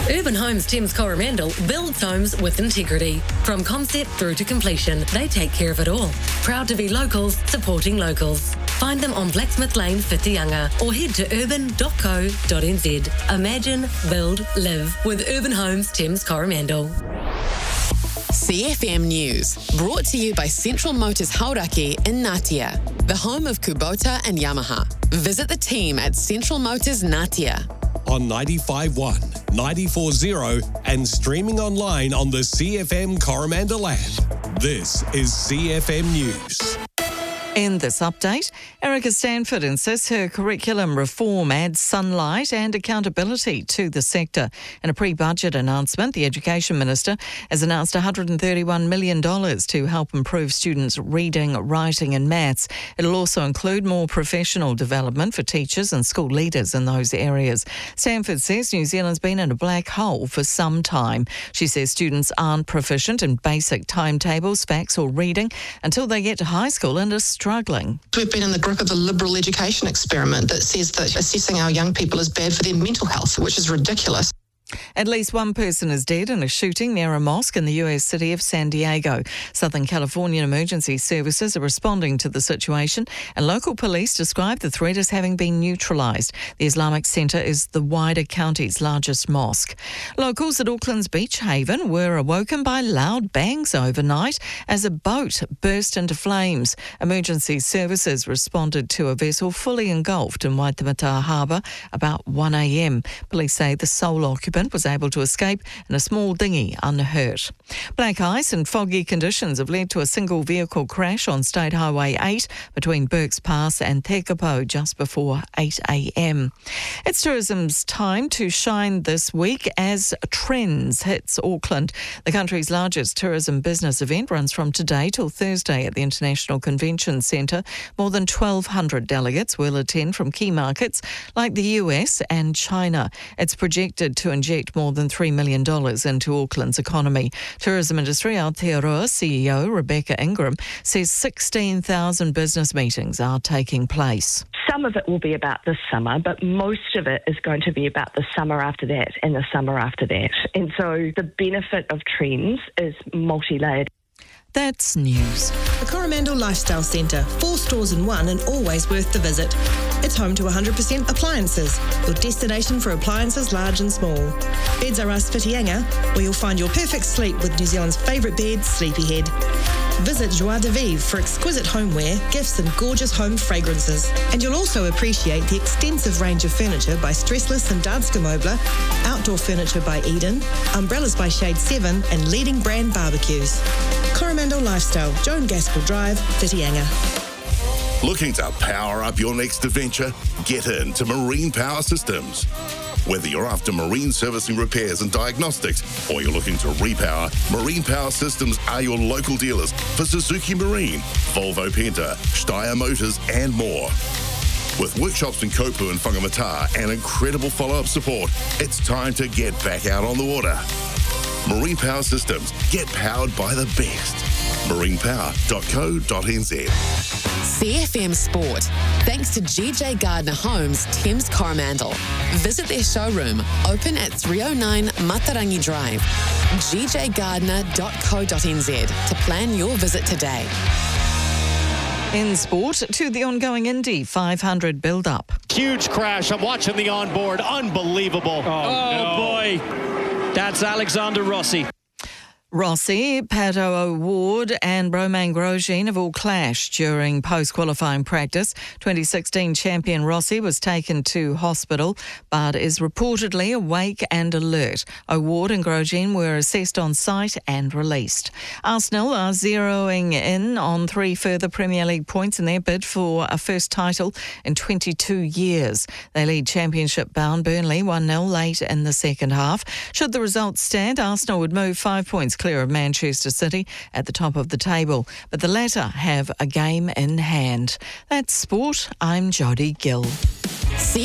Urban Homes Thames Coromandel builds homes with integrity. From concept through to completion, they take care of it all. Proud to be locals, supporting locals. Find them on Blacksmith Lane, Whitianga, or head to urban.co.nz. Imagine, build, live with Urban Homes Thames Coromandel. CFM News, brought to you by Central Motors Hauraki in Ngatea, the home of Kubota and Yamaha. Visit the team at Central Motors Ngatea. On 95.1, 94.0 and streaming online on the CFM Coromandel app. This is CFM News. In this update, Erica Stanford insists her curriculum reform adds sunlight and accountability to the sector. In a pre-budget announcement, the Education Minister has announced $131 million to help improve students' reading, writing and maths. It'll also include more professional development for teachers and school leaders in those areas. Stanford says New Zealand's been in a black hole for some time. She says students aren't proficient in basic timetables, facts or reading until they get to high school and are struggling. We've been in the grip of a liberal education experiment that says that assessing our young people is bad for their mental health, which is ridiculous. At least one person is dead in a shooting near a mosque in the US city of San Diego. Southern California emergency services are responding to the situation, and local police describe the threat as having been neutralised. The Islamic Centre is the wider county's largest mosque. Locals at Auckland's Beach Haven were awoken by loud bangs overnight as a boat burst into flames. Emergency services responded to a vessel fully engulfed in Waitemata Harbour about 1 a.m. Police say the sole occupant was able to escape in a small dinghy unhurt. Black ice and foggy conditions have led to a single vehicle crash on State Highway 8 between Burks Pass and Tekapo just before 8 a.m. It's tourism's time to shine this week as Trends hits Auckland. The country's largest tourism business event runs from today till Thursday at the International Convention Centre. More than 1,200 delegates will attend from key markets like the US and China. It's projected to inject more than $3 million into Auckland's economy. Tourism Industry Aotearoa CEO Rebecca Ingram says 16,000 business meetings are taking place. Some of it will be about this summer, but most of it is going to be about the summer after that and the summer after that. And so the benefit of Trends is multi-layered. That's news. The Coromandel Lifestyle Centre, 4 stores in one and always worth the visit. It's home to 100% appliances, your destination for appliances large and small. Beds R Us Whitianga, where you'll find your perfect sleep with New Zealand's favourite bed, Sleepyhead. Visit Joie de Vivre for exquisite homeware, gifts and gorgeous home fragrances. And you'll also appreciate the extensive range of furniture by Stressless and Danske Möbler, outdoor furniture by Eden, umbrellas by Shade 7 and leading brand barbecues. Coromandel Lifestyle, Joan Gaskell Drive, Whitianga. Looking to power up your next adventure? Get into Marine Power Systems. Whether you're after marine servicing repairs and diagnostics or you're looking to repower, Marine Power Systems are your local dealers for Suzuki Marine, Volvo Penta, Steyr Motors and more. With workshops in Kopu and Whangamata and incredible follow-up support, it's time to get back out on the water. Marine Power Systems. Get powered by the best. marinepower.co.nz. CFM Sport, thanks to GJ Gardner Homes, Thames Coromandel. Visit their showroom, open at 309 Matarangi Drive. gjgardner.co.nz to plan your visit today. In sport, to the ongoing Indy 500 build-up. Huge crash. I'm watching the onboard. Unbelievable. Oh boy. That's Alexander Rossi. Rossi, Pato O'Ward and Romain Grosjean have all clashed during post-qualifying practice. 2016 champion Rossi was taken to hospital but is reportedly awake and alert. O'Ward and Grosjean were assessed on site and released. Arsenal are zeroing in on 3 further Premier League points in their bid for a first title in 22 years. They lead championship-bound Burnley 1-0 late in the second half. Should the results stand, Arsenal would move 5 points clear of Manchester City at the top of the table, but the latter have a game in hand. That's sport. I'm Jodie Gill.